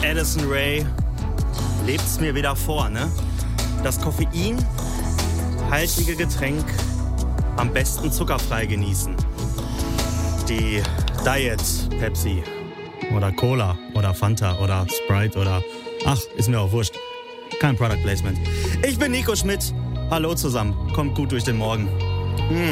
Addison Rae lebt's mir wieder vor, ne? Das koffeinhaltige Getränk am besten zuckerfrei genießen. Die Diet Pepsi oder Cola oder Fanta oder Sprite oder... Ach, ist mir auch wurscht. Kein Product Placement. Ich bin Nico Schmidt. Hallo zusammen. Kommt gut durch den Morgen.